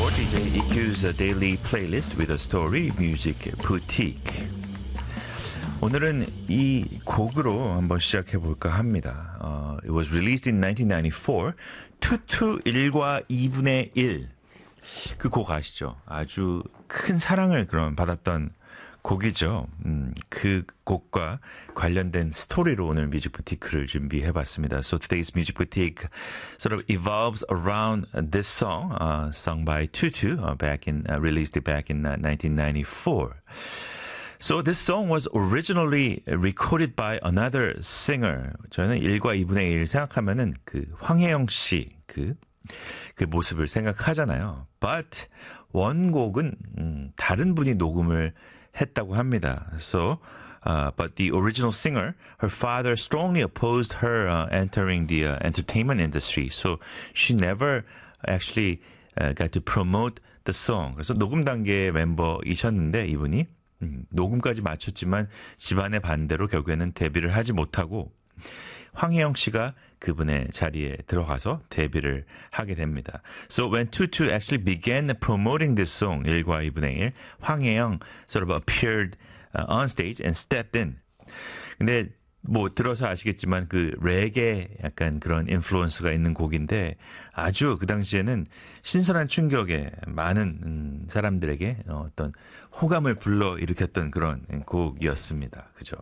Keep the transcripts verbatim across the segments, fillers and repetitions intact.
four, 디제이 이큐's daily playlist with a story, Music Boutique. 오늘은 이 곡으로 한번 시작해볼까 합니다. Uh, it was released in nineteen ninety-four. 투투 일과 이분의 일. 그 곡 아시죠? 아주 큰 사랑을 그런 받았던 곡이죠. 음, 그 곡과 관련된 스토리로 오늘 뮤직 부티크를 준비해봤습니다. So today's music boutique sort of evolves around this song, uh, sung by Tutu, uh, back in uh, released back in uh, nineteen ninety-four. So this song was originally recorded by another singer. 저는 일과 이분의 일 생각하면은 그 황혜영 씨 그 그 모습을 생각하잖아요. But 원곡은 음, 다른 분이 녹음을 했다고 합니다. So, uh, but the original singer, her father strongly opposed her uh, entering the uh, entertainment industry. So she never actually uh, got to promote the song. 그래서 녹음 단계 멤버이셨는데 이분이 음, 녹음까지 마쳤지만 집안의 반대로 결국에는 데뷔를 하지 못하고 황혜영 씨가 그분의 자리에 들어가서 데뷔를 하게 됩니다. So when Tutu actually began promoting this song, 일과 이분의 일, 황혜영 sort of appeared on stage and stepped in. 근데 뭐 들어서 아시겠지만 그 레게 약간 그런 인플루언스가 있는 곡인데 아주 그 당시에는 신선한 충격에 많은 음, 사람들에게 어떤 호감을 불러일으켰던 그런 곡이었습니다. 그죠?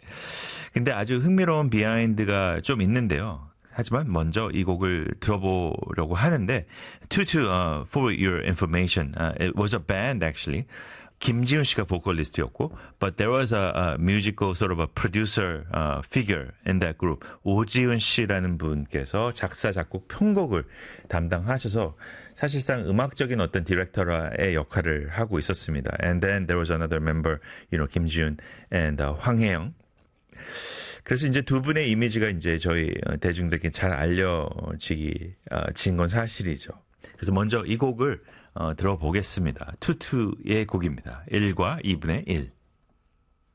근데 아주 흥미로운 비하인드가 좀 있는데요. 하지만 먼저 이 곡을 들어보려고 하는데 Tutu, uh, for your information, uh, it was a band actually. 김지훈 씨가 보컬리스트였고, but there was a, a musical sort of a producer uh, figure in that group. 오지훈 씨라는 분께서 작사, 작곡, 편곡을 담당하셔서 사실상 음악적인 어떤 디렉터의 역할을 하고 있었습니다. And then there was another member, you know, 김지훈 and uh, 황혜영. 그래서 이제 두 분의 이미지가 이제 저희 대중들에게 잘 알려지기, 어, 진 건 사실이죠. 그래서 먼저 이 곡을 어, 들어보겠습니다. 투투의 곡입니다. 일과 이분의 일.